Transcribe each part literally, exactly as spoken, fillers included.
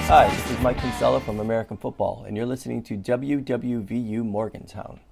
Hi, this is Mike Kinsella from American Football, and you're listening to W W V U Morgantown.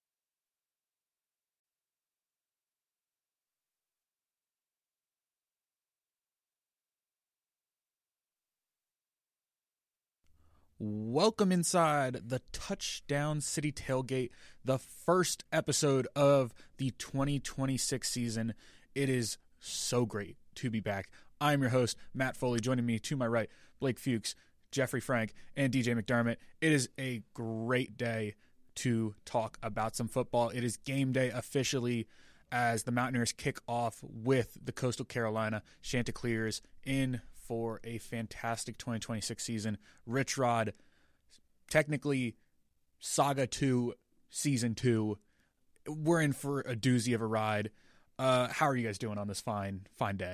Welcome inside the Touchdown City Tailgate, the first episode of the twenty twenty-six season. It is so great to be back. I'm your host, Matt Foley. Joining me to my right, Blake Fuchs, Jeffrey Frank, and D J McDermott. It is a great day to talk about some football. It is game day officially as the Mountaineers kick off with the Coastal Carolina Chanticleers in for a fantastic twenty twenty-six season. Rich Rod, technically Saga two, Season two. We're in for a doozy of a ride. Uh, how are you guys doing on this fine, fine day?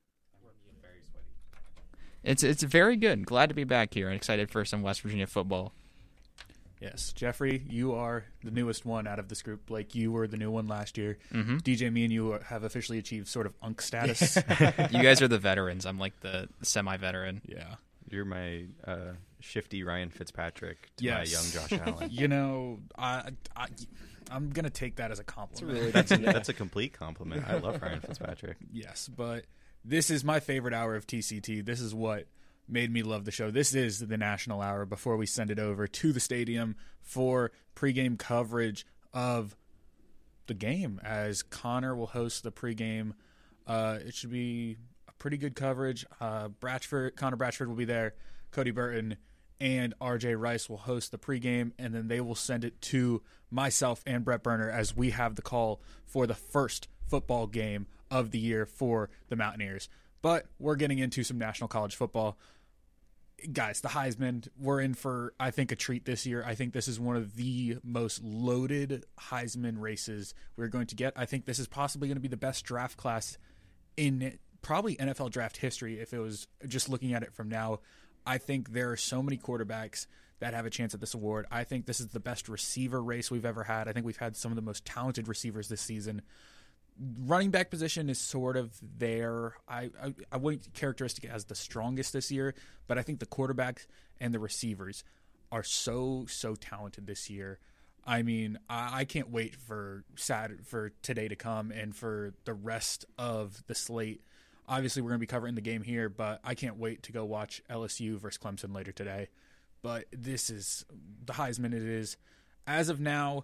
It's it's very good. Glad to be back here and excited for some West Virginia football. Yes, Jeffrey, you are the newest one out of this group. Blake, you were the new one last year. Mm-hmm. D J, me and you have officially achieved sort of unk status. You guys are the veterans. I'm like the semi-veteran. Yeah. You're my uh, shifty Ryan Fitzpatrick to Yes. my young Josh Allen. You know, I, I, I'm going to take that as a compliment. That's, a, that's a complete compliment. I love Ryan Fitzpatrick. Yes, but this is my favorite hour of T C T. This is what made me love the show. This is the national hour before we send it over to the stadium for pregame coverage of the game, as Connor will host the pregame. Uh, it should be a pretty good coverage. Uh, Bratchford, Connor Bratchford will be there. Cody Burton and R J Rice will host the pregame, and then they will send it to myself and Brett Burner as we have the call for the first football game of the year for the Mountaineers. But we're getting into some national college football. Guys, the Heisman, we're in for, I think, a treat this year. I think this is one of the most loaded Heisman races we're going to get. I think this is possibly going to be the best draft class in probably N F L draft history if it was just looking at it from now. I think there are so many quarterbacks that have a chance at this award. I think this is the best receiver race we've ever had. I think we've had some of the most talented receivers this season. Running back position is sort of there. I, I I wouldn't characteristic it as the strongest this year, but I think the quarterbacks and the receivers are so so talented this year. I mean, I, I can't wait for Saturday, for today to come and for the rest of the slate. Obviously, we're going to be covering the game here, but I can't wait to go watch L S U versus Clemson later today. But this is the Heisman. It is as of now.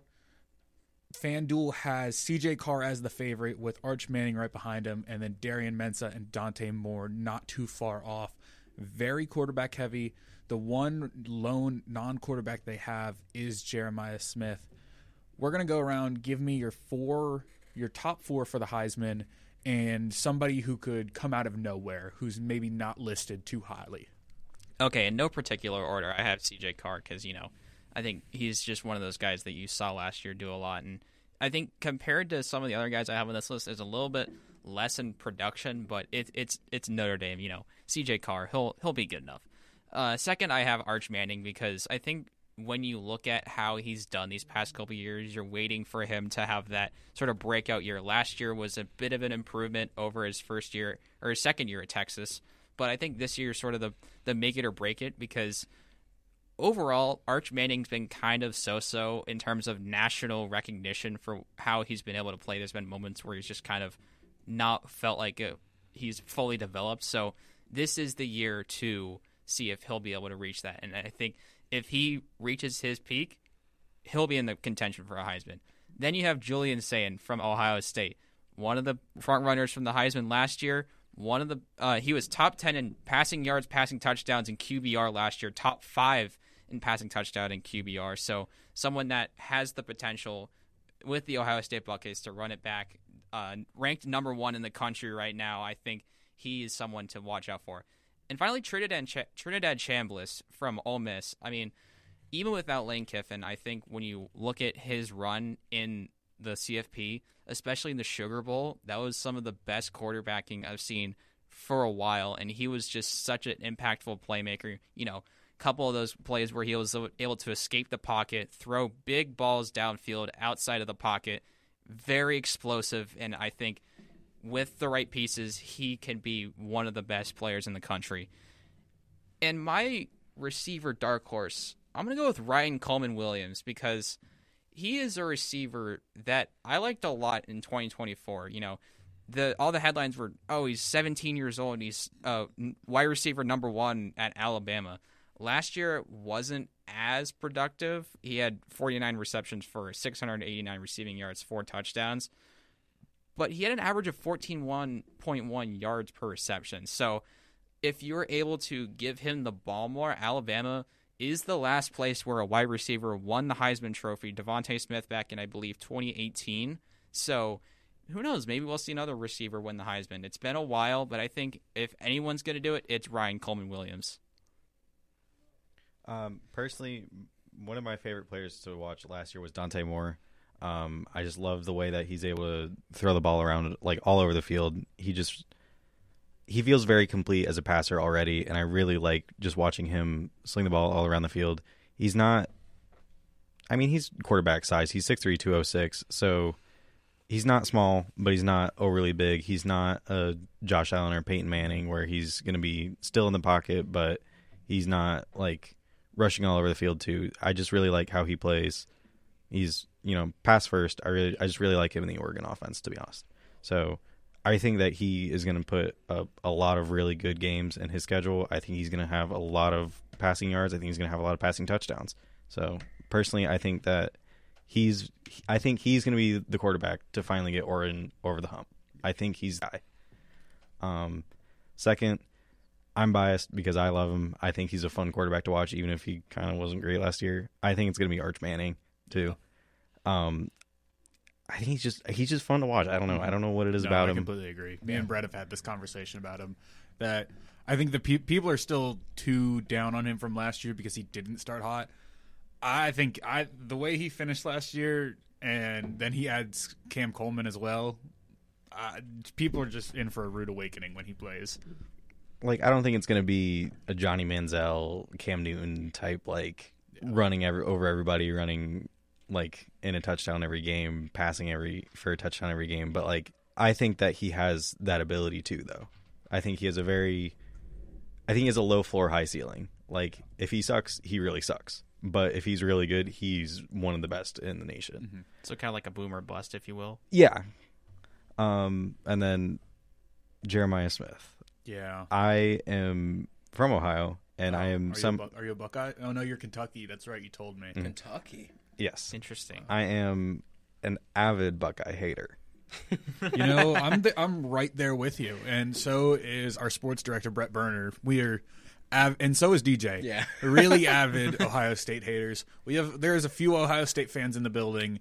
FanDuel has C J Carr as the favorite with Arch Manning right behind him, and then Darian Mensah and Dante Moore not too far off. Very quarterback heavy. The one lone non-quarterback they have is Jeremiah Smith. We're going to go around, give me your four, your top four for the Heisman, and somebody who could come out of nowhere, who's maybe not listed too highly. Okay, in no particular order, I have C J Carr because, you know, I think he's just one of those guys that you saw last year do a lot. And I think compared to some of the other guys I have on this list, there's a little bit less in production, but it, it's it's Notre Dame. You know, C J Carr, he'll he'll be good enough. Uh, second, I have Arch Manning because I think when you look at how he's done these past couple years, you're waiting for him to have that sort of breakout year. Last year was a bit of an improvement over his first year or his second year at Texas, but I think this year is sort of the, the make it or break it because overall, Arch Manning's been kind of so-so in terms of national recognition for how he's been able to play. There's been moments where he's just kind of not felt like a, he's fully developed. So this is the year to see if he'll be able to reach that. And I think if he reaches his peak, he'll be in the contention for a Heisman. Then you have Julian Sayin from Ohio State, one of the front runners from the Heisman last year. One of the uh, he was top ten in passing yards, passing touchdowns, and Q B R last year. Top five in passing touchdown and Q B R. So someone that has the potential with the Ohio State Buckeyes to run it back. Uh, ranked number one in the country right now. I think he is someone to watch out for. And finally, Trinidad Ch- Trinidad Chambliss from Ole Miss. I mean, even without Lane Kiffin, I think when you look at his run in the C F P, especially in the Sugar Bowl, that was some of the best quarterbacking I've seen for a while, and he was just such an impactful playmaker. You know, a couple of those plays where he was able to escape the pocket, throw big balls downfield outside of the pocket, very explosive, and I think with the right pieces, he can be one of the best players in the country. And my receiver dark horse, I'm going to go with Ryan Coleman Williams because he is a receiver that I liked a lot in twenty twenty-four. You know, the all the headlines were, oh, he's seventeen years old. And he's uh, wide receiver number one at Alabama. Last year wasn't as productive. He had forty-nine receptions for six hundred eighty-nine receiving yards, four touchdowns. But he had an average of fourteen point one yards per reception. So if you're able to give him the ball more, Alabama is the last place where a wide receiver won the Heisman Trophy. Devontae Smith back in, I believe, twenty eighteen. So who knows? Maybe we'll see another receiver win the Heisman. It's been a while, but I think if anyone's going to do it, it's Ryan Coleman Williams. Um, personally, one of my favorite players to watch last year was Dante Moore. Um, I just love the way that he's able to throw the ball around like all over the field. He just he feels very complete as a passer already, and I really like just watching him sling the ball all around the field. He's not I mean, he's quarterback size. He's six three, two oh six, so he's not small, but he's not overly big. He's not a Josh Allen or Peyton Manning where he's going to be still in the pocket, but he's not like rushing all over the field too. I just really like how he plays. He's, you know, pass first. I really, I just really like him in the Oregon offense, to be honest. So I think that he is going to put up a lot of really good games in his schedule. I think he's going to have a lot of passing yards. I think he's going to have a lot of passing touchdowns. So personally, I think that he's, I think he's going to be the quarterback to finally get Oregon over the hump. I think he's the guy. Um, second, I'm biased because I love him. I think he's a fun quarterback to watch, even if he kind of wasn't great last year. I think it's going to be Arch Manning too. Um, I think he's just he's just fun to watch. I don't know. I don't know what it is no, about I him. I completely agree. Me yeah. and Brett have had this conversation about him. That I think the pe- people are still too down on him from last year because he didn't start hot. I think I the way he finished last year, and then he adds Cam Coleman as well. Uh, people are just in for a rude awakening when he plays. Like, I don't think it's going to be a Johnny Manziel, Cam Newton type, like, yeah. running every, over everybody, running, like, in a touchdown every game, passing every for a touchdown every game. But, like, I think that he has that ability, too, though. I think he has a very – I think he has a low floor, high ceiling. Like, if he sucks, he really sucks. But if he's really good, he's one of the best in the nation. Mm-hmm. So kind of like a boomer bust, if you will. Yeah. Um, and then Jeremiah Smith. Yeah, I am from Ohio, and oh, I am are some. You a, are you a Buckeye? Oh no, you're Kentucky. That's right. You told me. Mm. Kentucky. Yes. Interesting. I am an avid Buckeye hater. You know, I'm the, I'm right there with you, and so is our sports director Brett Berner. We are, av- and so is D J. Yeah, really avid Ohio State haters. We have there's a few Ohio State fans in the building,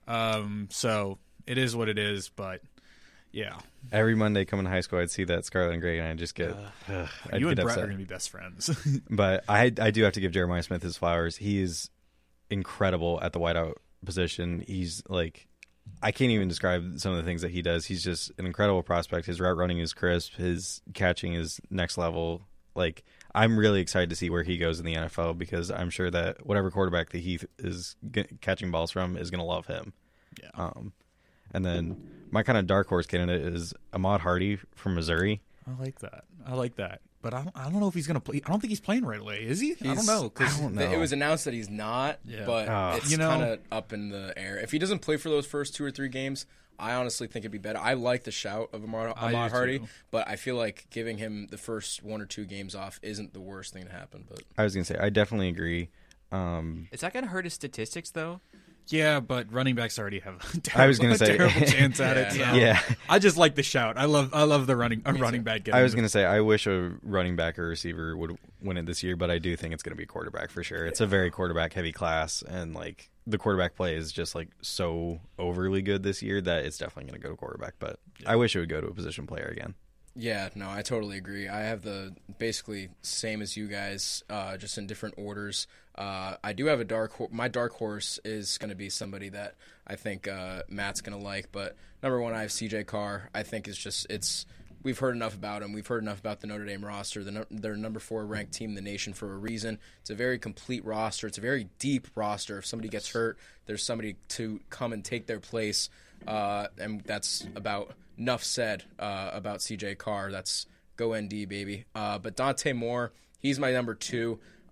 um, so it is what it is. But yeah. Every Monday coming to high school, I'd see that Scarlet and Gray, and I just get. Uh, ugh, I'd you and get Brett upset. are going to be best friends. But I I do have to give Jeremiah Smith his flowers. He is incredible at the wideout position. He's like, I can't even describe some of the things that he does. He's just an incredible prospect. His route running is crisp. His catching is next level. Like, I'm really excited to see where he goes in the N F L because I'm sure that whatever quarterback that he is get, catching balls from is going to love him. Yeah. Um, and then my kind of dark horse candidate is Ahmad Hardy from Missouri. I like that. I like that. But I don't, I don't know if he's going to play. I don't think he's playing right away. Is he? He's, I don't know. I don't know. It was announced that he's not, yeah. but uh, it's you know, kind of up in the air. If he doesn't play for those first two or three games, I honestly think it'd be better. I like the shout of Ahmad, Ahmad Hardy, too. but I feel like giving him the first one or two games off isn't the worst thing to happen. But I was going to say, I definitely agree. Um, Is that going to hurt his statistics, though? Yeah, but running backs already have a terrible, I was gonna say, terrible chance at yeah, it. So. yeah. I just like the shout. I love I love the running a Me running too. back. I was going to say, I wish a running back or receiver would win it this year, but I do think it's going to be quarterback for sure. It's a very quarterback-heavy class, and like the quarterback play is just like so overly good this year that it's definitely going to go to quarterback, but yeah. I wish it would go to a position player again. yeah, no, I totally agree. I have the basically same as you guys, uh, just in different orders. Uh, I do have a dark horse. My dark horse is going to be somebody that I think uh, Matt's going to like. But number one, I have C J Carr. I think it's just it's we've heard enough about him. We've heard enough about the Notre Dame roster. The, they're number four ranked team in the nation for a reason. It's a very complete roster. It's a very deep roster. If somebody gets hurt, there's somebody to come and take their place. Uh, and that's about enough said uh, about C J Carr. That's go N D, baby. Uh, but Dante Moore, he's my number two.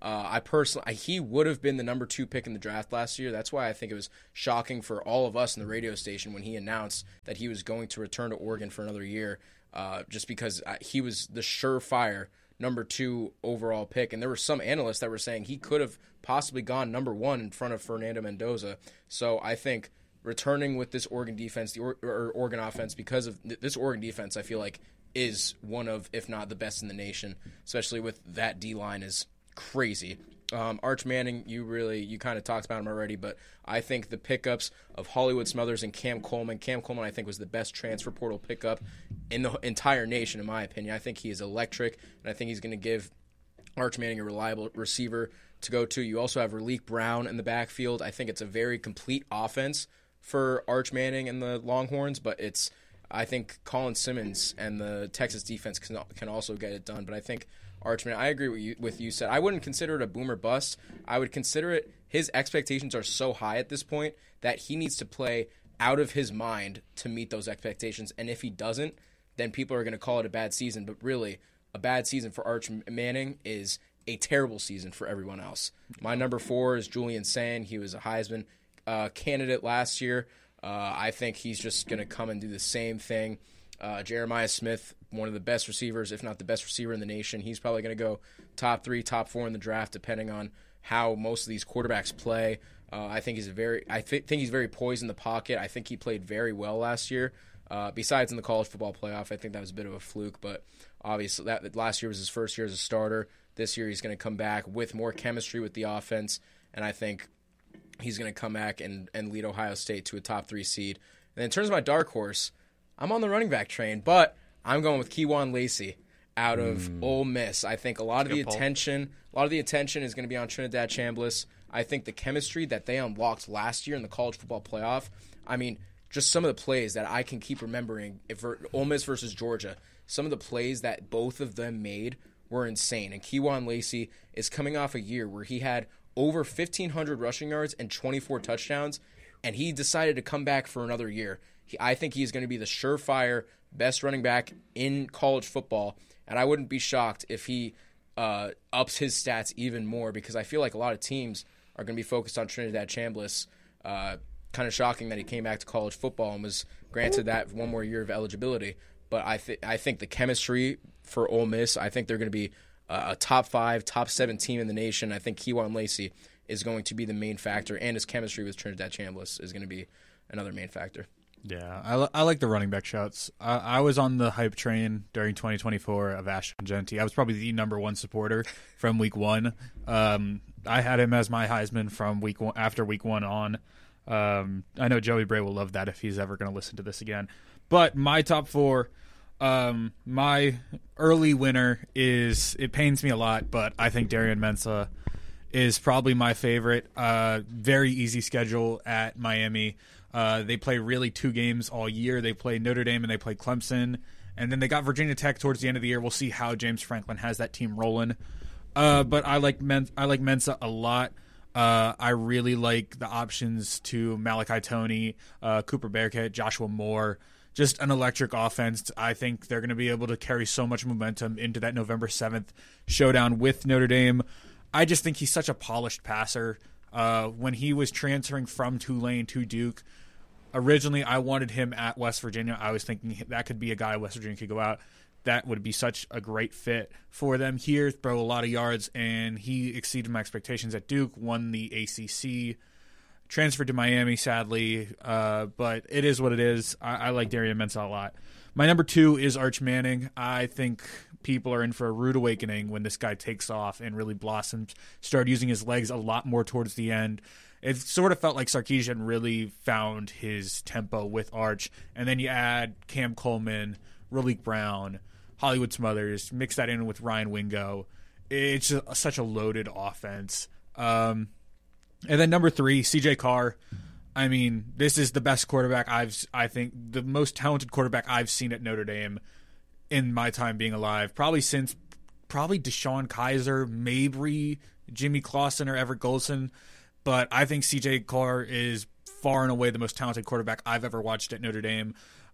Uh, I personally, he would have been the number two pick in the draft last year. That's why I think it was shocking for all of us in the radio station when he announced that he was going to return to Oregon for another year, uh, just because he was the surefire number two overall pick. And there were some analysts that were saying he could have possibly gone number one in front of Fernando Mendoza. So I think returning with this Oregon defense, the or, or Oregon offense, because of th- this Oregon defense, I feel like is one of, if not the best in the nation, especially with that D-line is crazy. Um, Arch Manning, you really, you kind of talked about him already, but I think the pickups of Hollywood Smothers and Cam Coleman, Cam Coleman I think was the best transfer portal pickup in the entire nation, in my opinion. I think he is electric, and I think he's going to give Arch Manning a reliable receiver to go to. You also have Raleek Brown in the backfield. I think it's a very complete offense for Arch Manning and the Longhorns, but it's, I think Colin Simmons and the Texas defense can, can also get it done, but I think Arch Manning, I agree with you, with you said. I wouldn't consider it a boom or bust. I would consider it, his expectations are so high at this point that he needs to play out of his mind to meet those expectations. And if he doesn't, then people are going to call it a bad season. But really, a bad season for Arch Manning is a terrible season for everyone else. My number four is Julian Sayin. He was a Heisman uh, candidate last year. Uh, I think he's just going to come and do the same thing. Uh, Jeremiah Smith, one of the best receivers, if not the best receiver in the nation. He's probably going to go top three, top four in the draft, depending on how most of these quarterbacks play. Uh, I think he's a very, I th- think he's very poised in the pocket. I think he played very well last year. Uh, besides in the college football playoff, I think that was a bit of a fluke. But obviously, that last year was his first year as a starter. This year, he's going to come back with more chemistry with the offense, and I think he's going to come back and, and lead Ohio State to a top three seed. And in terms of my dark horse, I'm on the running back train, but I'm going with Kejuan Lacey out of mm. Ole Miss. I think a lot of the pull. attention, a lot of the attention is going to be on Trinidad Chambliss. I think the chemistry that they unlocked last year in the college football playoff. I mean, just some of the plays that I can keep remembering. If Ole Miss versus Georgia, some of the plays that both of them made were insane. And Kejuan Lacey is coming off a year where he had over fifteen hundred rushing yards and twenty-four touchdowns, and he decided to come back for another year. I think he's going to be the surefire best running back in college football, and I wouldn't be shocked if he uh, ups his stats even more because I feel like a lot of teams are going to be focused on Trinidad Chambliss. Uh, kind of shocking that he came back to college football and was granted that one more year of eligibility. But I, th- I think the chemistry for Ole Miss, I think they're going to be a, a top five, top seven team in the nation. I think Kejuan Lacey is going to be the main factor, and his chemistry with Trinidad Chambliss is going to be another main factor. Yeah, I, I like the running back shouts. I, I was on the hype train during twenty twenty-four of Ashton Genty. I was probably the number one supporter from week one. Um, I had him as my Heisman from week one, after week one on. Um, I know Joey Bray will love that if he's ever going to listen to this again. But my top four, um, my early winner is, it pains me a lot, but I think Darian Mensah is probably my favorite. Uh, very easy schedule at Miami. Uh, they play really two games all year. They play Notre Dame and they play Clemson. And then they got Virginia Tech towards the end of the year. We'll see how James Franklin has that team rolling. Uh, but I like Men- I like Mensah a lot. Uh, I really like the options to Malachi Toney, uh, Cooper Bearcat, Joshua Moore. Just an electric offense. I think they're going to be able to carry so much momentum into that November seventh showdown with Notre Dame. I just think he's such a polished passer. Uh, when he was transferring from Tulane to Duke, originally I wanted him at West Virginia. I was thinking that could be a guy West Virginia could go out. That would be such a great fit for them here, throw a lot of yards, and he exceeded my expectations at Duke, won the A C C, transferred to Miami, sadly, uh, but it is what it is. I, I like Darian Mensah a lot. My number two is Arch Manning. I think people are in for a rude awakening when this guy takes off and really blossoms, started using his legs a lot more towards the end. It sort of felt like Sarkisian really found his tempo with Arch, and then you add Cam Coleman, Raleek Brown, Hollywood Smothers, mix that in with Ryan Wingo. It's a, such a loaded offense. Um, and then number three, C J Carr. I mean, this is the best quarterback I've, I think, the most talented quarterback I've seen at Notre Dame in my time being alive. Probably since, probably Deshaun Kaiser, maybe Jimmy Clausen or Everett Golson. But I think C J Carr is far and away the most talented quarterback I've ever watched at Notre Dame.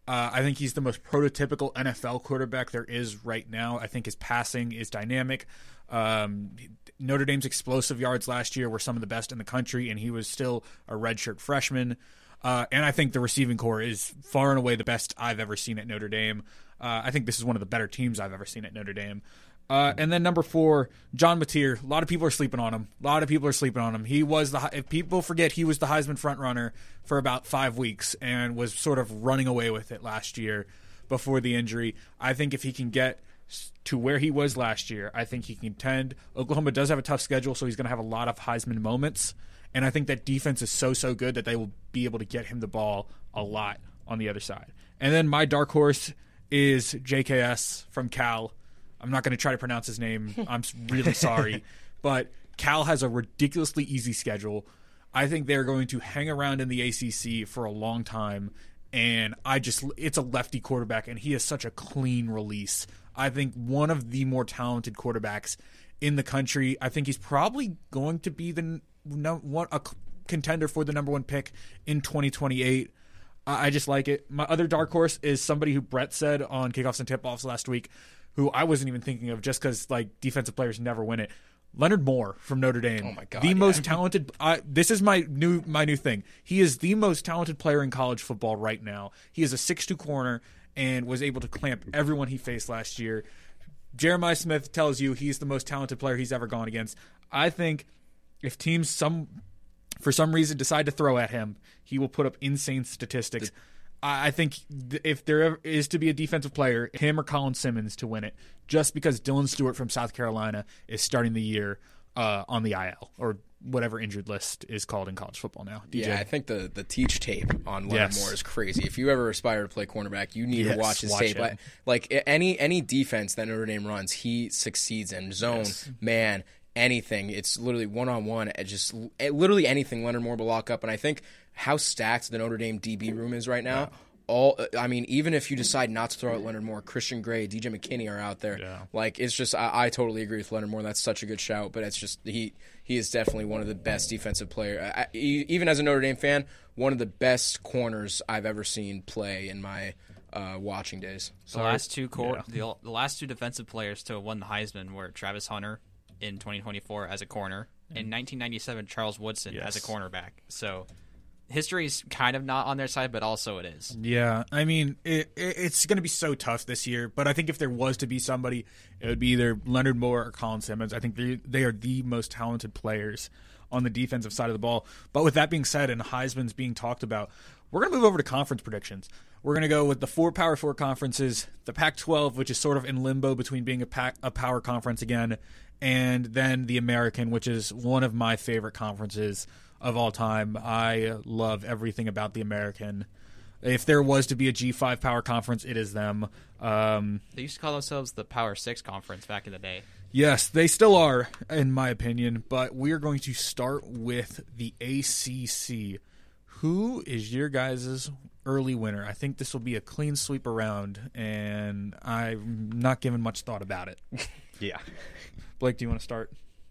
Uh, I think he's the most prototypical N F L quarterback there is right now. I think his passing is dynamic. Um, Notre Dame's explosive yards last year were some of the best in the country, and he was still a redshirt freshman. Uh, and I think the receiving core is far and away the best I've ever seen at Notre Dame. Uh, I think this is one of the better teams I've ever seen at Notre Dame. Uh, and then number four, John Mateer. A lot of people are sleeping on him. A lot of people are sleeping on him. He was the if people forget he was the Heisman frontrunner for about five weeks and was sort of running away with it last year before the injury. I think if he can get to where he was last year, I think he can contend. Oklahoma does have a tough schedule, so he's going to have a lot of Heisman moments. And I think that defense is so, so good that they will be able to get him the ball a lot on the other side. And then my dark horse is J K S from Cal. I'm not going to try to pronounce his name. I'm really sorry. But Cal has a ridiculously easy schedule. I think they're going to hang around in the A C C for a long time. And I just, it's a lefty quarterback, and he has such a clean release. I think one of the more talented quarterbacks in the country. I think he's probably going to be the no, one, a contender for the number one pick in twenty twenty-eight. I just like it. My other dark horse is somebody who Brett said on Kickoffs and Tip-Offs last week, who I wasn't even thinking of just because like defensive players never win it. Leonard Moore from Notre Dame. Oh my God, the yeah. most talented. I, this is my new my new thing. He is the most talented player in college football right now. He is a six two corner and was able to clamp everyone he faced last year. Jeremiah Smith tells you he's the most talented player he's ever gone against. I think if teams some for some reason decide to throw at him, he will put up insane statistics. I think if there ever is to be a defensive player, him or Colin Simmons to win it, just because Dylan Stewart from South Carolina is starting the year uh, on the I L or whatever injured list is called in college football now. D J? Yeah, I think the, the teach tape on Leonard Yes. Moore is crazy. If you ever aspire to play cornerback, you need Yes, to watch his watch tape. him. Like, like any any defense that Notre Dame runs, he succeeds in zone, Yes. man, anything. It's literally one on one. Just literally anything Leonard Moore will lock up. And I think how stacked the Notre Dame D B room is right now. Yeah. All, I mean, even if you decide not to throw out Leonard Moore, Christian Gray, D J McKinney are out there. Yeah. Like, it's just, I, I totally agree with Leonard Moore. That's such a good shout, but it's just, he he is definitely one of the best defensive players. I, even as a Notre Dame fan, one of the best corners I've ever seen play in my uh, watching days. The last two cor- Yeah. the, the last two defensive players to have won the Heisman were Travis Hunter in twenty twenty-four as a corner, and in nineteen ninety-seven Charles Woodson Yes. as a cornerback. So history's kind of not on their side, but also it is. Yeah, I mean, it, it, it's going to be so tough this year, but I think if there was to be somebody, it would be either Leonard Moore or Colin Simmons. I think they, they are the most talented players on the defensive side of the ball. But with that being said, and Heisman's being talked about, we're going to move over to conference predictions. We're going to go with the four Power Four conferences, the Pac twelve, which is sort of in limbo between being a, pac, a power conference again, and then the American, which is one of my favorite conferences of all time. I love everything about the American. If there was to be a G five power conference, it is them. Um, They used to call themselves the Power Six Conference back in the day. yes, they still are, in my opinion, but we're going to start with the A C C. Who is your guys' early winner? I think this will be a clean sweep around, and I'm not giving much thought about it. Yeah. Blake, do you want to start?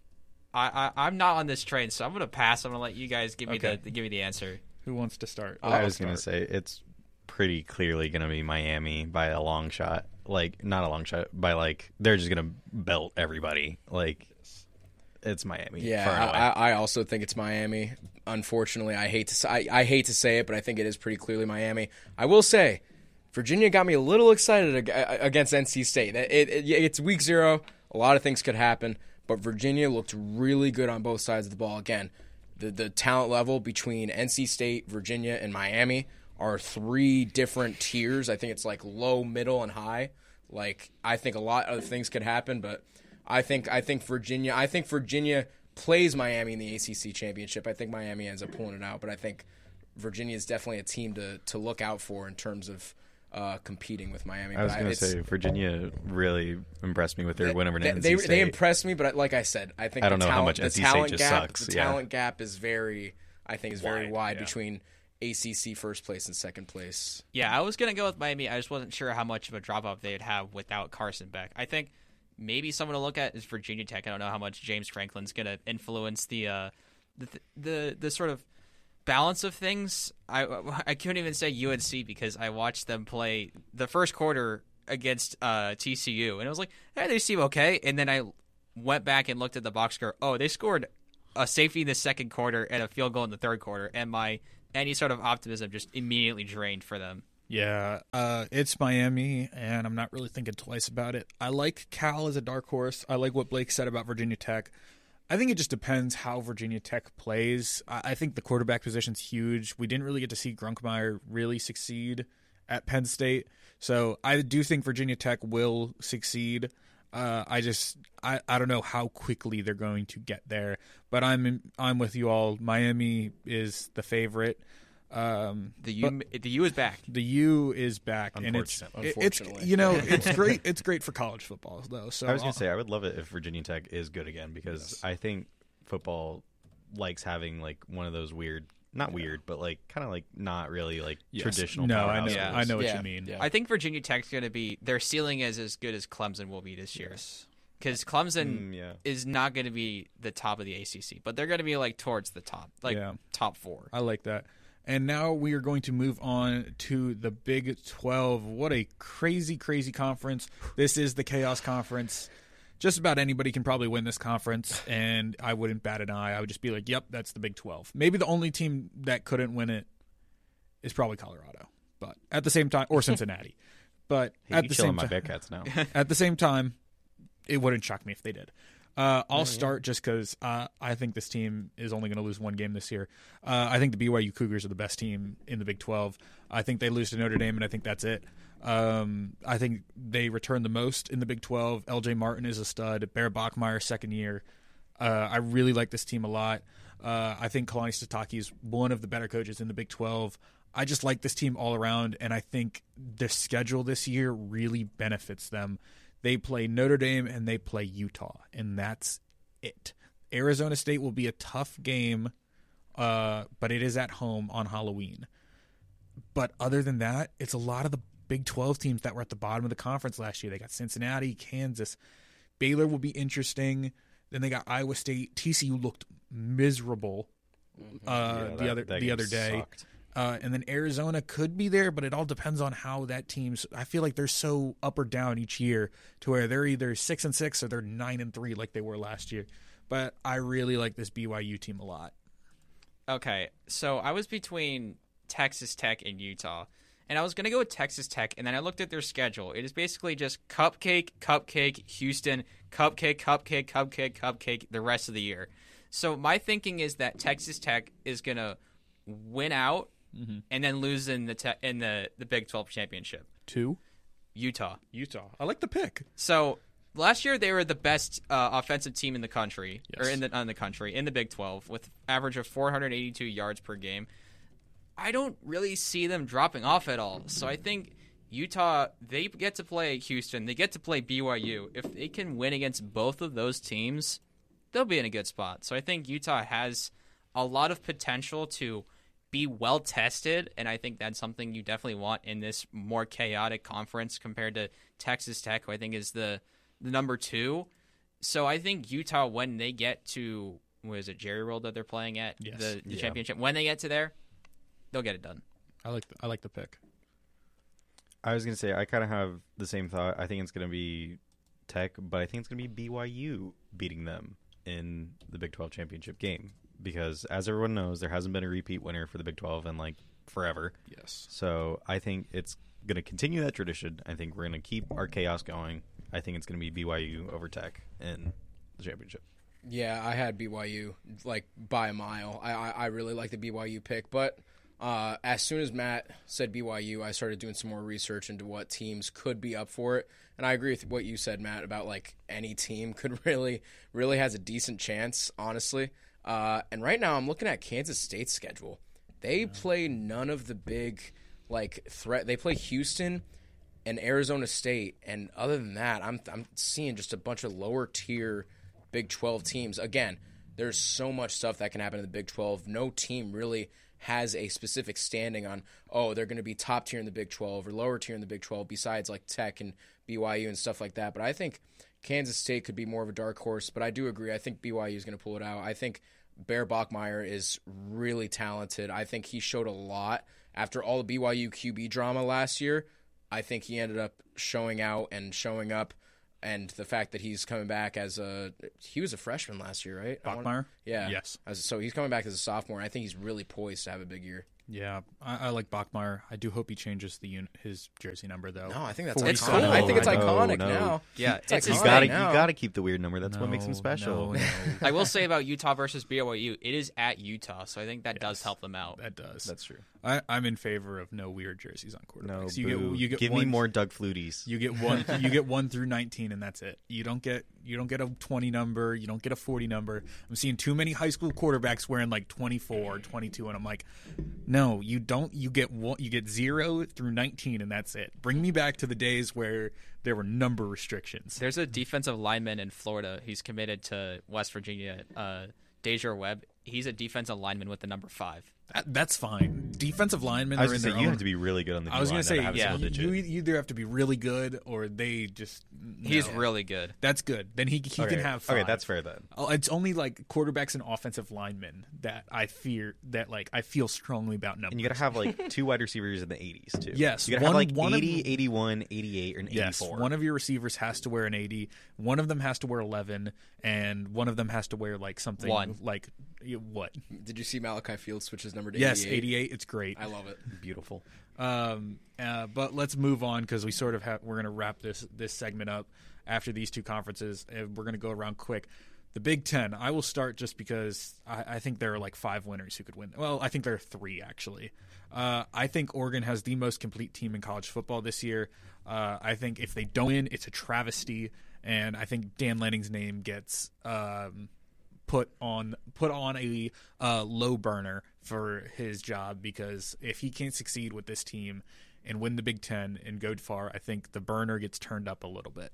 I, I I'm not on this train, so I'm gonna pass. I'm gonna let you guys give me Okay. the give me the answer. Who wants to start? I I'll was going to start. say it's pretty clearly going to be Miami by a long shot. Like, not a long shot, by like, they're just going to belt everybody. Like, it's Miami. Yeah, far and away. I, I also think it's Miami. Unfortunately, I hate to say, I, I hate to say it, but I think it is pretty clearly Miami. I will say, Virginia got me a little excited ag- against N C State. It, it, it, it's week zero. A lot of things could happen, but Virginia looked really good on both sides of the ball. Again, the the talent level between N C State, Virginia, and Miami are three different tiers. I think it's like low, middle, and high. Like, I think a lot of things could happen, but I think I think Virginia. I think Virginia plays Miami in the A C C championship. I think Miami ends up pulling it out, but I think Virginia is definitely a team to to look out for in terms of uh, competing with Miami. I was But going to it's- say, Virginia really impressed me with their win over they, N they, C State. they impressed me, but like I said, I think I don't the know how talent, much the N C State talent just gap, sucks, The yeah. talent gap is very, I think, is very Wide, wide yeah. between A C C first place and second place. Yeah, I was gonna go with Miami. I just wasn't sure how much of a drop off they'd have without Carson Beck. I think maybe someone to look at is Virginia Tech. I don't know how much James Franklin's gonna influence the uh, the the the sort of balance of things, I I couldn't even say U N C because I watched them play the first quarter against uh, T C U, and I was like, hey, they seem okay. And then I went back and looked at the box score. Oh, they scored a safety in the second quarter and a field goal in the third quarter, and my any sort of optimism just immediately drained for them. Yeah, uh, it's Miami, and I'm not really thinking twice about it. I like Cal as a dark horse. I like what Blake said about Virginia Tech. I think it just depends how Virginia Tech plays. I, I think the quarterback position's huge. We didn't really get to see Grunkmeyer really succeed at Penn State, so I do think Virginia Tech will succeed. Uh, I just I, I don't know how quickly they're going to get there, but I'm I'm with you all. Miami is the favorite. Um, the U the U is back. The U is back, and it's it's you know it's great. It's great for college football though. So I was gonna say I would love it if Virginia Tech is good again because yes. I think football likes having like one of those weird, not weird, but like kind of like not really like yes. traditional. No, I know, yeah. I know what yeah. you mean. Yeah. I think Virginia Tech's gonna be their ceiling is as good as Clemson will be this year. Yes. Because Clemson mm, yeah. is not going to be the top of the A C C, but they're going to be like towards the top, like yeah. top four. I like that. And now we are going to move on to the Big twelve. What a crazy, crazy conference. This is the Chaos Conference. Just about anybody can probably win this conference, and I wouldn't bat an eye. I would just be like, yep, that's the Big twelve. Maybe the only team that couldn't win it is probably Colorado, but at the same time, or Cincinnati. But hey, at the same my time, Bearcats now. At the same time, it wouldn't shock me if they did. Uh, I'll start just because uh, I think this team is only going to lose one game this year. Uh, I think the B Y U Cougars are the best team in the Big twelve. I think they lose to Notre Dame, and I think that's it. Um, I think they return the most in the Big twelve. L J Martin is a stud. Bear Bachmeier, second year. Uh, I really like this team a lot. Uh, I think Kalani Sitake is one of the better coaches in the Big twelve. I just like this team all around, and I think the schedule this year really benefits them. They play Notre Dame and they play Utah, and that's it. Arizona State will be a tough game, uh, but it is at home on Halloween. But other than that, it's a lot of the Big twelve teams that were at the bottom of the conference last year. They got Cincinnati, Kansas. Baylor will be interesting. Then they got Iowa State. T C U looked miserable uh, yeah, the that, other that the other day. Sucked. Uh, and then Arizona could be there, but it all depends on how that team's. I feel like they're so up or down each year to where they're either six and six or they're nine and three like they were last year. But I really like this B Y U team a lot. Okay, so I was between Texas Tech and Utah, and I was going to go with Texas Tech, and then I looked at their schedule. It is basically just cupcake, cupcake, Houston, cupcake, cupcake, cupcake, cupcake the rest of the year. So my thinking is that Texas Tech is going to win out. Mm-hmm. And then lose in the te- in the, the Big twelve championship. Two? Utah. Utah. I like the pick. So last year they were the best uh, offensive team in the country, yes. or in the in the country in the Big twelve with average of four hundred eighty-two yards per game. I don't really see them dropping off at all. So I think Utah, they get to play Houston, they get to play B Y U. If they can win against both of those teams, they'll be in a good spot. So I think Utah has a lot of potential to be well tested, and I think that's something you definitely want in this more chaotic conference compared to Texas Tech, who I think is the, the number two. So I think Utah, when they get to, what is it, Jerry World that they're playing at, yes. the, the yeah. championship, when they get to there, they'll get it done. I like the, I like the pick. I was gonna say I kind of have the same thought. I think it's gonna be Tech, but I think it's gonna be B Y U beating them in the Big twelve championship game. Because as everyone knows, there hasn't been a repeat winner for the Big twelve in like forever. Yes. So I think it's going to continue that tradition. I think we're going to keep our chaos going. I think it's going to be B Y U over Tech in the championship. Yeah, I had B Y U like by a mile. I I, I really like the B Y U pick, but uh, as soon as Matt said B Y U, I started doing some more research into what teams could be up for it. And I agree with what you said, Matt, about like any team could really really has a decent chance, honestly. Uh, and right now, I'm looking at Kansas State's schedule. They play none of the big, like, threat. They play Houston and Arizona State, and other than that, I'm I'm seeing just a bunch of lower tier Big twelve teams. Again, there's so much stuff that can happen in the Big twelve. No team really has a specific standing on, oh, they're going to be top tier in the Big twelve or lower tier in the Big twelve, besides like Tech and B Y U and stuff like that. But I think Kansas State could be more of a dark horse. But I do agree. I think B Y U is going to pull it out. I think Bear Bachmeier is really talented. I think he showed a lot after all the B Y U Q B drama last year. I think he ended up showing out and showing up, and the fact that he's coming back as a he was a freshman last year, right? I Bachmeier? want- yeah. Yes. As, so he's coming back as a sophomore. I think he's really poised to have a big year. Yeah, I, I like Bachmeier. I do hope he changes the un- his jersey number though. No, I think that's It's iconic. cool. I think it's No, iconic no. now. Yeah, It's it's iconic You gotta, now. you gotta keep the weird number. That's what makes him No, special. no, no. I will say about Utah versus B Y U, it is at Utah, so I think that does Yes. help them out. That does. That's true. I, I'm in favor of no weird jerseys on No, quarterbacks. you boo. get you get give one, me more Doug Fluties. You get one. You get one through nineteen, and that's it. You don't get you don't get a twenty number. You don't get a forty number. I'm seeing too many high school quarterbacks wearing like twenty-four, twenty-two, and I'm like, no, you don't. You get one. You get zero through nineteen, and that's it. Bring me back to the days where there were number restrictions. There's a defensive lineman in Florida. He's committed to West Virginia. Uh, Deja Webb. He's a defensive lineman with the number five. That, that's fine. Defensive linemen I was are in gonna their say you own. have to be really good on the. I was going gonna to say, have a yeah, single digit. you, you either have to be really good or they just. He's no. really good. That's good. Then he he okay. can have five. Okay, that's fair then. Oh, it's only like quarterbacks and offensive linemen that I fear that like I feel strongly about numbers. And you got to have like two wide receivers in the eighties too. Yes, you got to one- have like one of- eighty, eighty-one, eighty-eight, or an yes, eighty-four. one of your receivers has to wear an eighty. One of them has to wear eleven, and one of them has to wear like something One. like you- what? Did you see Malachi Fields switch his number to Yes, eighty-eight? eighty-eight. It's great. I love it. Beautiful. Um, uh, but let's move on because we sort of have we're going to wrap this this segment up after these two conferences. And we're going to go around quick. The Big Ten. I will start just because I, I think there are like five winners who could win. Well, I think there are three actually. Uh, I think Oregon has the most complete team in college football this year. Uh, I think if they don't win, it's a travesty, and I think Dan Lanning's name gets um, put on put on a uh, low burner for his job, because if he can't succeed with this team and win the Big Ten and go far, I think the burner gets turned up a little bit.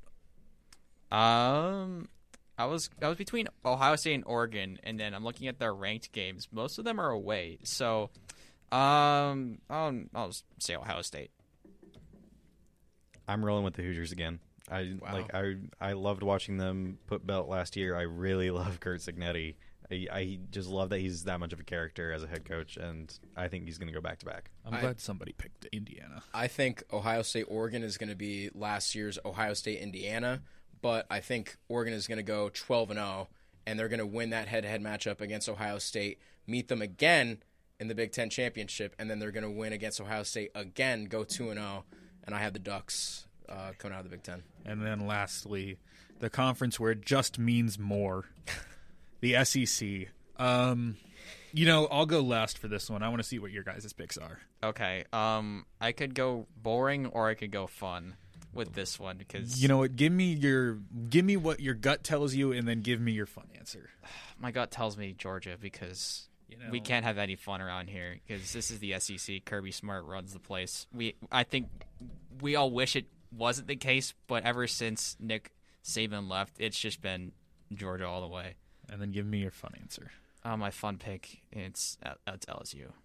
Um, I was I was between Ohio State and Oregon, and then I'm looking at their ranked games. Most of them are away, so um, I'll I'll just say Ohio State. I'm rolling with the Hoosiers again. I Wow. like I I loved watching them put belt last year. I really love Kurt Signetti. I, I just love that he's that much of a character as a head coach, and I think he's going to go back to back. I'm I- glad somebody picked Indiana. I think Ohio State Oregon is going to be last year's Ohio State Indiana, but I think Oregon is going to go twelve and oh, and they're going to win that head-to-head matchup against Ohio State, meet them again in the Big Ten championship, and then they're going to win against Ohio State again, go two and oh, and I have the Ducks uh, coming out of the Big Ten. And then lastly, the conference where it just means more, the S E C. Um, you know, I'll go last for this one. I want to see what your guys' picks are. Okay. Um, I could go boring or I could go fun with this one because You know what? Give me your give me what your gut tells you, and then give me your fun answer. my gut tells me Georgia because You know, we can't have any fun around here because this is the S E C. Kirby Smart runs the place. We I think we all wish it wasn't the case, but ever since Nick Saban left, it's just been Georgia all the way. And then give me your fun answer. Uh, my fun pick, it's it's L S U.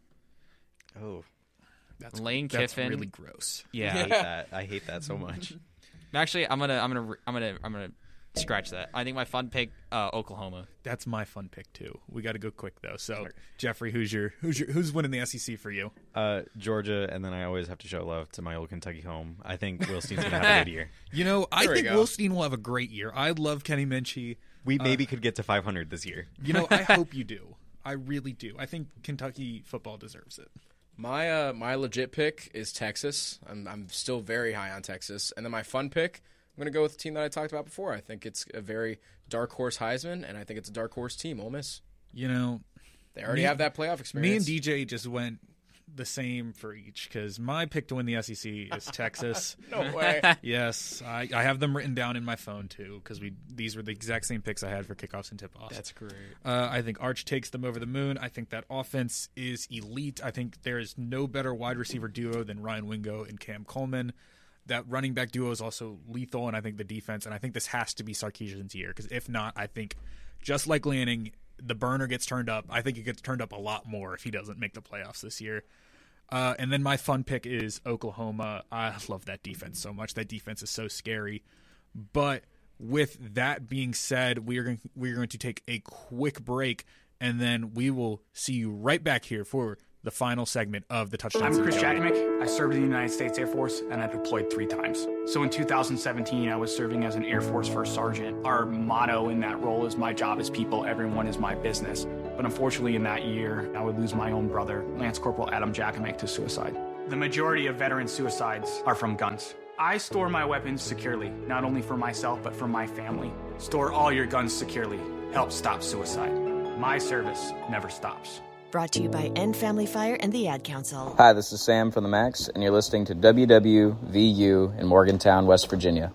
Oh, That's Lane that's Kiffin. really gross. I Yeah. hate that. I hate that so much. Actually, I'm gonna I'm gonna I'm gonna I'm gonna scratch that. I think my fun pick, uh, Oklahoma. That's my fun pick too. We got to go quick though. So, Jeffrey, who's your who's your who's winning the S E C for you? Uh, Georgia, and then I always have to show love to my old Kentucky home. I think Wilstein's going to have a good year. You know, I There we think go. Wilstein will have a great year. I love Kenny Minchie. We maybe could get to five hundred this year. You know, I hope you do. I really do. I think Kentucky football deserves it. My uh, my legit pick is Texas. I'm I'm still very high on Texas, and then my fun pick, I'm gonna go with the team that I talked about before. I think it's a very dark horse Heisman, and I think it's a dark horse team, Ole Miss. You know, They already Me- have that playoff experience. me and D J just went the same for each because my pick to win the S E C is Texas. No way. Yes, I, I have them written down in my phone too because we these were the exact same picks I had for kickoffs and tip-offs. That's great. Uh, I think Arch takes them over the moon. I think that offense is elite. I think there is no better wide receiver duo than Ryan Wingo and Cam Coleman. That running back duo is also lethal, and I think the defense, and I think this has to be Sarkisian's year, because if not, I think just like Lanning, the burner gets turned up. I think it gets turned up a lot more if he doesn't make the playoffs this year. Uh, and then my fun pick is Oklahoma. I love that defense so much. That defense is so scary. But with that being said, we are going, we are going to take a quick break. and then we will see you right back here for the final segment of the Touchdown I'm City Chris Tailgate. Jakimick. I served in the United States Air Force, and I deployed three times. So in two thousand seventeen, I was serving as an Air Force First Sergeant. Our motto in that role is, my job is people, everyone is my business. But unfortunately, in that year, I would lose my own brother, Lance Corporal Adam Jakimick, to suicide. The majority of veteran suicides are from guns. I store my weapons securely, not only for myself, but for my family. Store all your guns securely. Help stop suicide. My service never stops. Brought to you by End Family Fire and the Ad Council. Hi, this is Sam from the Max, and you're listening to W W V U in Morgantown, West Virginia.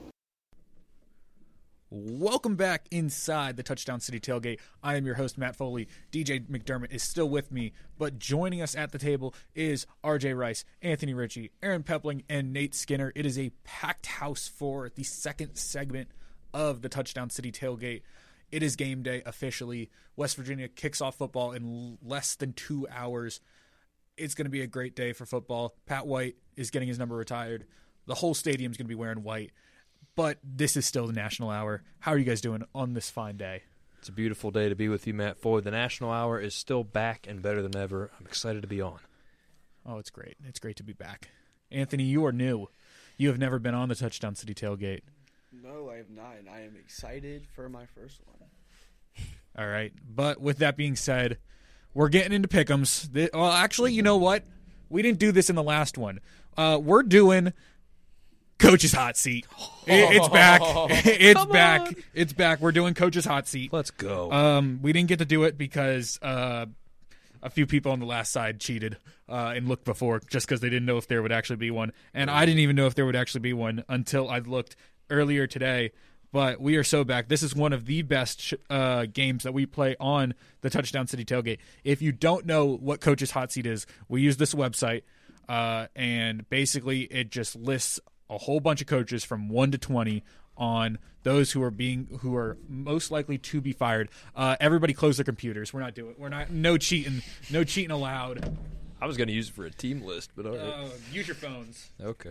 Welcome back inside the Touchdown City Tailgate. I am your host, Matt Foley. D J McDermott is still with me, but joining us at the table is R J Rice, Anthony Ritchie, Aaron Pepling, and Nate Skinner. It is a packed house for the second segment of the Touchdown City Tailgate. It is game day officially. West Virginia kicks off football in less than two hours. It's going to be a great day for football. Pat White is getting his number retired. The whole stadium is going to be wearing white. But this is still the National Hour. How are you guys doing on this fine day? It's a beautiful day to be with you, Matt Foley. The National Hour is still back and better than ever. I'm excited to be on. Oh, it's great. It's great to be back. Anthony, you are new. You have never been on the Touchdown City Tailgate. No, I have not, and I am excited for my first one. All right. But with that being said, we're getting into pick'ems. The, well, actually, you know what? We didn't do this in the last one. Uh, we're doing Coach's Hot Seat. It, it's back. It's Come back. on. It's back. We're doing Coach's Hot Seat. Let's go. Um, we didn't get to do it because uh, a few people on the last side cheated uh, and looked before just because they didn't know if there would actually be one. And I didn't even know if there would actually be one until I looked earlier today. But we are so back. This is one of the best sh- uh, games that we play on the Touchdown City Tailgate. If you don't know what Coach's Hot Seat is, we use this website, uh, and basically it just lists a whole bunch of coaches from one to twenty on those who are being who are most likely to be fired. Uh, everybody close their computers. We're not doing. We're not. No cheating. No cheating allowed. I was going to use it for a team list, but all right. Uh, use your phones. Okay.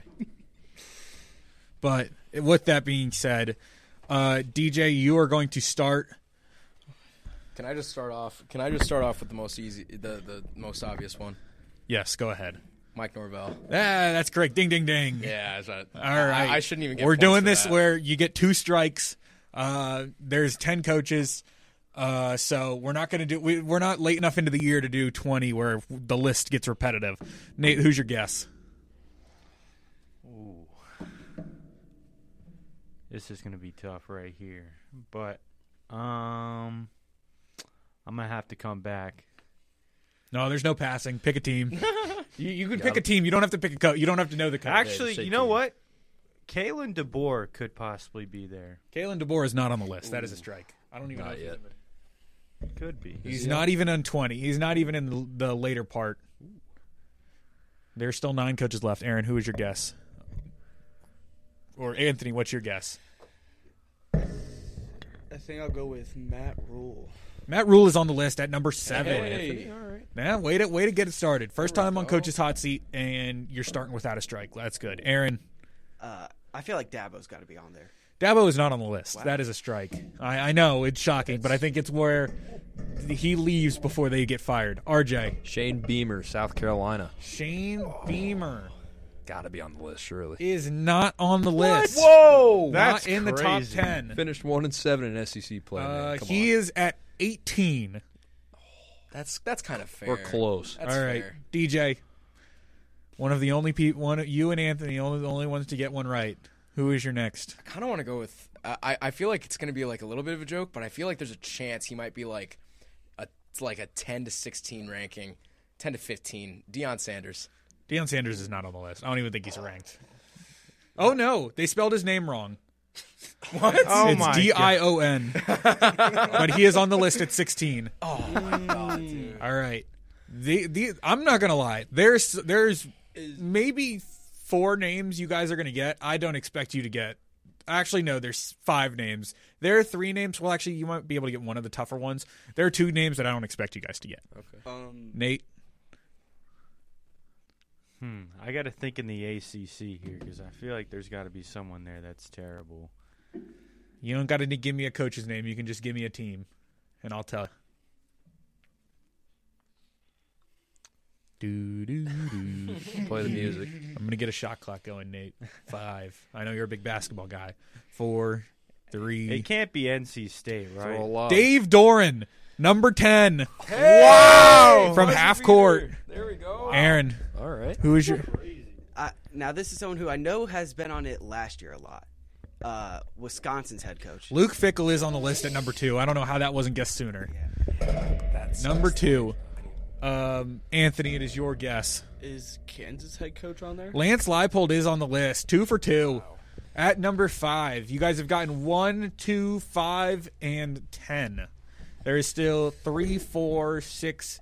But with that being said, uh, D J, you are going to start. Can I just start off? Can I just start off with the most easy, the the most obvious one? Yes, go ahead. Mike Norvell. Ah, that's correct. Ding, ding, ding. Yeah, is that, All right. I, I shouldn't even get We're points doing for this that. where you get two strikes. Uh, there's ten coaches. Uh, so we're not going to do. We, we're not late enough into the year to do twenty where the list gets repetitive. Nate, who's your guess? Ooh. This is going to be tough right here. But um, I'm going to have to come back. No, there's no passing. Pick a team. you, you can pick a team. You don't have to pick a coach. You don't have to know the coach. Actually, you know what? Kalen DeBoer could possibly be there. Kalen DeBoer is not on the list. That is a strike. I don't even Not know. If yet. He's, Could be. he's not even on twenty. He's not even in the, the later part. There's still nine coaches left. Aaron, who is your guess? Or Anthony, what's your guess? I think I'll go with Matt Rule. Matt Rule is on the list at number seven. Hey. All right. Man, way to way to get it started. First time on Coach's Hot Seat, and you're starting without a strike. That's good. Aaron, Uh, I feel like Dabo's got to be on there. Dabo is not on the list. Wow. That is a strike. I, I know it's shocking, but I think it's where he leaves before they get fired. R J, Shane Beamer, South Carolina. Shane Beamer Got to be on the list, surely. is not on the list. Whoa! Not in the top crazy. ten. Finished one and seven in S E C play. Uh, man. Come he on. is at eighteen. That's that's kind of fair. We're close. That's All right, fair. D J. One of the only people, one you and Anthony, only the only ones to get one right. Who is your next? I kind of want to go with. I I feel like it's going to be like a little bit of a joke, but I feel like there's a chance he might be like a like a ten to sixteen ranking, ten to fifteen. Deion Sanders. Deion Sanders is not on the list. I don't even think he's ranked. Oh no, they spelled his name wrong. What? Oh it's my D I O N, but he is on the list at sixteen. Oh my god, dude. All right, the the I'm not gonna lie. There's there's maybe four names you guys are gonna get. I don't expect you to get. Actually, no. There's five names. There are three names. Well, actually, you might be able to get one of the tougher ones. There are two names that I don't expect you guys to get. Okay. Um, Nate, Hmm. I got to think in the A C C here because I feel like there's got to be someone there that's terrible. you don't got to give me a coach's name. You can just give me a team, and I'll tell. Do, do, do. Play the music. I'm going to get a shot clock going, Nate. Five. I know you're a big basketball guy. Four, three. It can't be N C State, right? Throw a lob. Dave Doran, number ten. Hey! Wow! From half court. There we go. Aaron, All right. who is your... Uh, now, this is someone who I know has been on it last year a lot. Uh, Wisconsin's head coach. Luke Fickle is on the list at number two. I don't know how that wasn't guessed sooner. Number two. Um, Anthony, it is your guess. Is Kansas head coach on there? Lance Leipold is on the list. Two for two. At number five. You guys have gotten one, two, five, and ten. There is still three, four, six,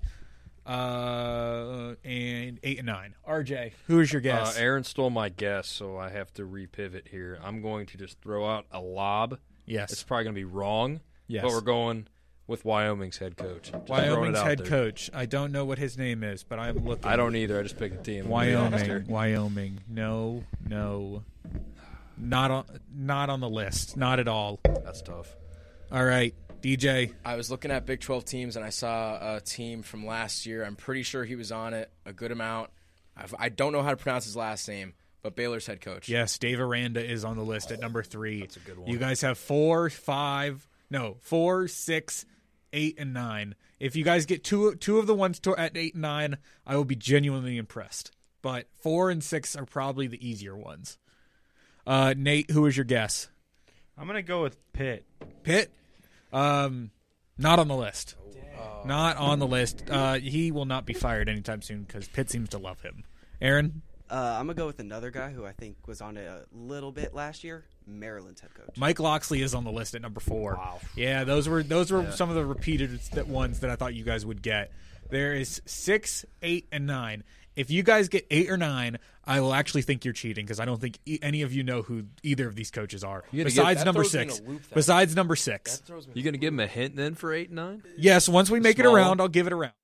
uh, and eight and nine. R J, who is your guess? Uh, Aaron stole my guess, so I have to repivot here. I'm going to just throw out a lob. Yes. It's probably going to be wrong. Yes. But we're going with Wyoming's head coach. Just throwing it Wyoming's out head there. coach. I don't know what his name is, but I'm looking. I don't either. I just picked a team. I'm gonna be honest here. Wyoming. Wyoming. No, no. Not on not on the list. Not at all. That's tough. All right, D J. I was looking at Big twelve teams, and I saw a team from last year. I'm pretty sure he was on it a good amount. I've, I don't know how to pronounce his last name, but Baylor's head coach. Yes, Dave Aranda is on the list at number three. That's a good one. You guys have four, five, no, four, six, eight, and nine. If you guys get two two of the ones to, at eight and nine, I will be genuinely impressed. But four and six are probably the easier ones. Uh, Nate, who is your guess? I'm going to go with Pitt. Pitt? Um, not on the list. Not on the list. Uh, he will not be fired anytime soon because Pitt seems to love him. Aaron? Uh, I'm going to go with another guy who I think was on it a little bit last year, Maryland's head coach. Mike Loxley is on the list at number four. Wow. Yeah, those were those were yeah. some of the repeated that ones that I thought you guys would get. There is six, eight, and nine. If you guys get eight or nine, I will actually think you're cheating because I don't think e- any of you know who either of these coaches are. Besides get, number six. Besides number six. You going to give him a hint then for eight and nine? Yes, once we make Small. it around, I'll give it around.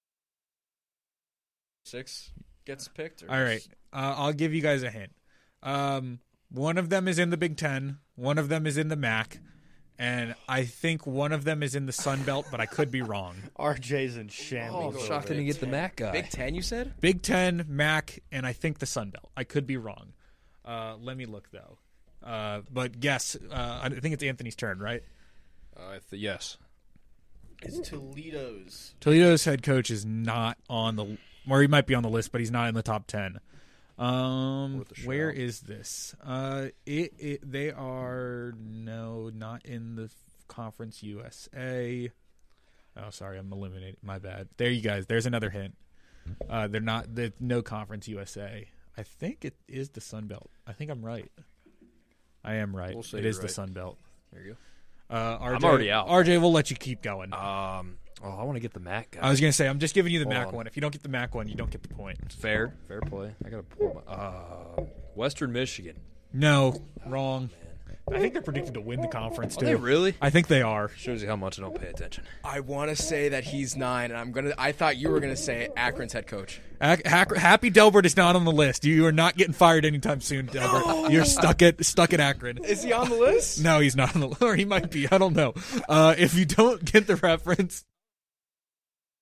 Six gets picked? Or All right. Uh, I'll give you guys a hint. Um, one of them is in the Big Ten. One of them is in the M A C. And I think one of them is in the Sun Belt, but I could be wrong. R J's in shambles. Oh, shocked to get the M A C guy. Big Ten, you said? Big Ten, M A C, and I think the Sun Belt. I could be wrong. Uh, let me look, though. Uh, but guess. Uh, I think it's Anthony's turn, right? Uh, th- yes. It's Toledo's. Toledo's head coach is not on the – or he might be on the list, but he's not in the top ten. Um, where is this? Uh, it, it they are no, not in the Conference U S A. Oh, sorry, I'm eliminating. My bad. There you guys. There's another hint. Uh, they're not. The no Conference U S A. I think it is the Sun Belt. I think I'm right. I am right. We'll say it you're is the right. Sun Belt. There you go. Uh, R J, I'm already out. R J, we'll let you keep going. Um. Oh, I want to get the M A C guy. I was gonna say I'm just giving you the Hold M A C on. one. If you don't get the M A C one, you don't get the point. Fair. Fair play. I got to pull my. Uh, Western Michigan. No, wrong. I think they're predicted to win the conference too. Are they really? I think they are. Shows you how much I don't pay attention. I want to say that he's nine, and I'm gonna. I thought you were gonna say Akron's head coach. Hack, Hack, Happy Delbert is not on the list. You are not getting fired anytime soon, Delbert. No! You're stuck at stuck at Akron. Is he on the list? No, he's not on the list. Or he might be. I don't know. Uh, if you don't get the reference.